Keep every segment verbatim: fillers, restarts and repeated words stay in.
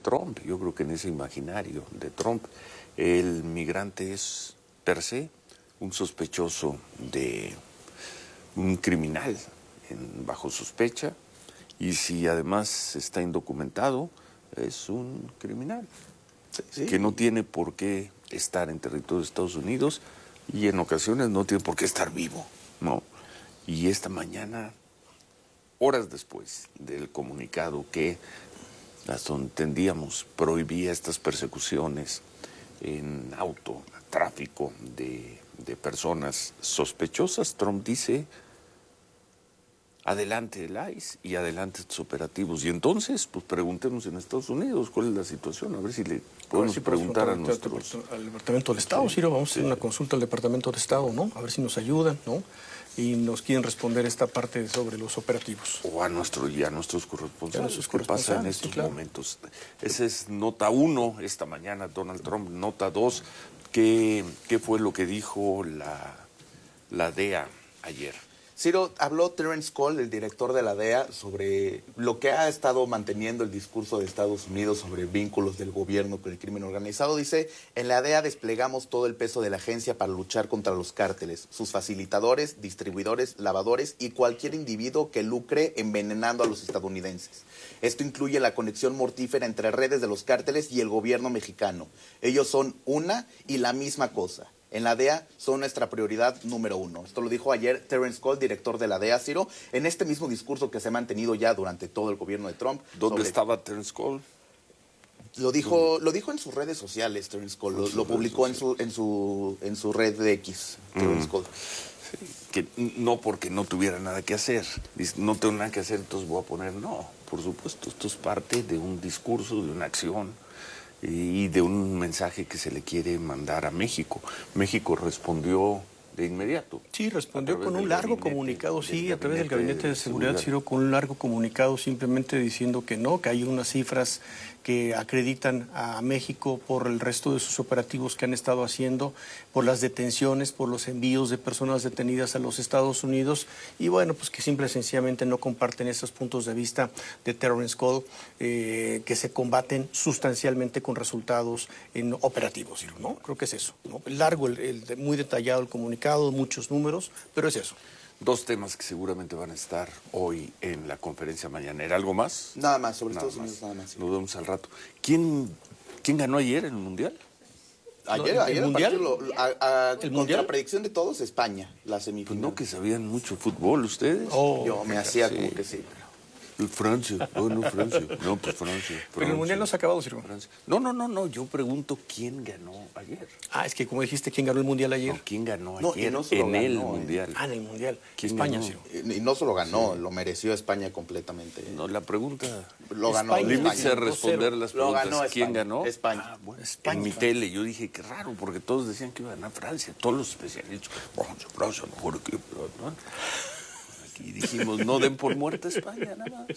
Trump. Yo creo que en ese imaginario de Trump, el migrante es per se un sospechoso de un criminal en, bajo sospecha, y si además está indocumentado, es un criminal sí. que no tiene por qué estar en territorio de Estados Unidos y en ocasiones no tiene por qué estar vivo, ¿no? Y esta mañana, horas después del comunicado que, hasta donde entendíamos, prohibía estas persecuciones en auto, tráfico de, de personas sospechosas, Trump dice: adelante el I C E y adelante estos operativos. Y entonces, pues preguntemos en Estados Unidos cuál es la situación, a ver si le podemos si preguntar a nuestros... Al Departamento del Estado, sí. Ciro, vamos a hacer sí. una consulta al Departamento del Estado, ¿no? A ver si nos ayudan, ¿no? Y nos quieren responder esta parte sobre los operativos. O a, nuestro, y a nuestros corresponsales. Nuestros ¿Qué pasa en estos sí, claro. momentos? Esa es nota uno esta mañana, Donald Trump. Nota dos, ¿qué, qué fue lo que dijo la, la D E A ayer? Ciro, habló Terence Cole, el director de la D E A, sobre lo que ha estado manteniendo el discurso de Estados Unidos sobre vínculos del gobierno con el crimen organizado. Dice: en la D E A desplegamos todo el peso de la agencia para luchar contra los cárteles, sus facilitadores, distribuidores, lavadores y cualquier individuo que lucre envenenando a los estadounidenses. Esto incluye la conexión mortífera entre redes de los cárteles y el gobierno mexicano. Ellos son una y la misma cosa. En la D E A son nuestra prioridad número uno. Esto lo dijo ayer Terence Cole, director de la D E A, Ciro, en este mismo discurso que se ha mantenido ya durante todo el gobierno de Trump. ¿Dónde sobre... estaba Terence Cole? Lo dijo, lo dijo en sus redes sociales, Terence Cole. Lo, lo publicó en su, en su en su red de X, Terence mm. Cole. Sí, que no porque no tuviera nada que hacer. Dice, no tengo nada que hacer, entonces voy a poner... No, por supuesto, esto es parte de un discurso, de una acción y de un mensaje que se le quiere mandar a México. México respondió de inmediato. Sí, respondió con un largo comunicado, sí, a través del Gabinete de Seguridad, Ciro, con un largo comunicado simplemente diciendo que no, que hay unas cifras que acreditan a México por el resto de sus operativos que han estado haciendo, por las detenciones, por los envíos de personas detenidas a los Estados Unidos, y bueno, pues que simple y sencillamente no comparten esos puntos de vista de Terence Cole, eh, que se combaten sustancialmente con resultados en operativos, ¿no? Creo que es eso, ¿no? Largo, el, el, muy detallado el comunicado, muchos números, pero es eso. Dos temas que seguramente van a estar hoy en la conferencia mañanera. ¿Algo más? Nada más, sobre nada Estados más. Unidos, nada más. Sí. Nos vemos al rato. ¿Quién, quién ganó ayer en el Mundial? Ayer, ¿El, ayer el Mundial? Lo, a, a, ¿El contra Mundial? la predicción de todos, España, la semifinal. Pues no que sabían mucho fútbol ustedes. Oh, Yo me hacía sí. como que sí. Francia, oh, no, Francia, no, pues Francia, Francia. Pero el Mundial no se ha acabado, Ciro. No, no, no, no, yo pregunto quién ganó ayer. Ah, es que como dijiste, ¿quién ganó el Mundial ayer? No, ¿quién ganó no, ayer no en ganó, el eh. Mundial? Ah, en el Mundial. España, ganó? Ciro. Y no solo ganó, sí. lo mereció España completamente. No, la pregunta... Lo ganó España. Límite a responder las preguntas. Ganó ¿Quién ganó? España. Ah, bueno, España. En mi tele yo dije, qué raro, porque todos decían que iba a ganar Francia, todos los especialistas. Francia, Francia, mejor equipo, ¿no? Y dijimos, no den por muerta España, nada más.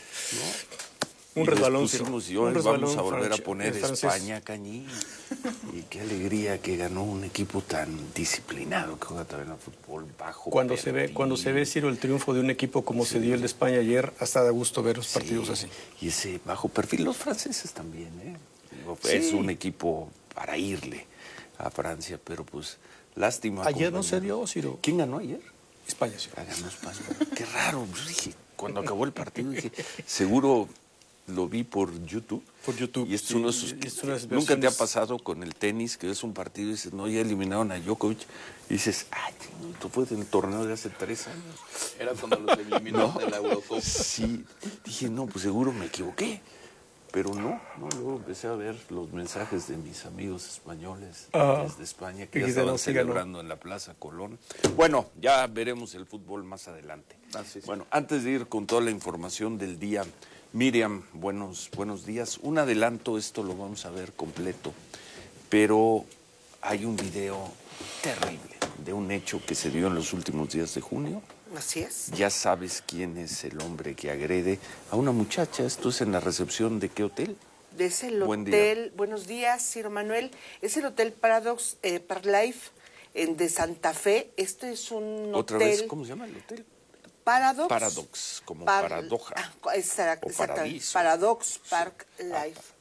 ¿No? Un resbalón, sí. Y hoy vamos a volver Francia, a poner España cañín. Y qué alegría que ganó un equipo tan disciplinado que juega también al fútbol bajo. Cuando se ve, cuando se ve, Ciro, el triunfo de un equipo como sí. se dio el de España ayer, hasta da gusto ver los sí. partidos así. Y ese bajo perfil, los franceses también, ¿eh? Sí. Es un equipo para irle a Francia, pero pues lástima. Ayer no se dio, Ciro. ¿Quién ganó ayer? España, sí. Ganó España. Qué raro. Yo dije, cuando acabó el partido, dije, seguro lo vi por YouTube. Por YouTube. Y esto sí, uno sus, es nunca te ha pasado con el tenis, que es un partido y dices, no, ya eliminaron a Djokovic. Y dices, ay, tú fue en el torneo de hace tres años. Era cuando los eliminó ¿No? de la Eurocopa. Sí. Dije, no, pues seguro me equivoqué. Pero no, no, luego empecé a ver los mensajes de mis amigos españoles uh, desde España que ya estaban celebrando en la Plaza Colón. Bueno, ya veremos el fútbol más adelante. Ah, sí, sí. Bueno, antes de ir con toda la información del día, Miriam, buenos, buenos días. Un adelanto, esto lo vamos a ver completo, pero hay un video terrible de un hecho que se dio en los últimos días de junio. Así es. Ya sabes quién es el hombre que agrede a una muchacha. Esto es en la recepción de qué hotel. Es el Buen hotel, día. Buenos días, Ciro Manuel. Es el Hotel Paradox eh, Park Life en, de Santa Fe. Este es un ¿Otra hotel. vez? ¿Cómo se llama el hotel? Paradox. Paradox, como Par paradoja. Ah, exact, o exactamente. paradiso. Paradox Park sí. Life.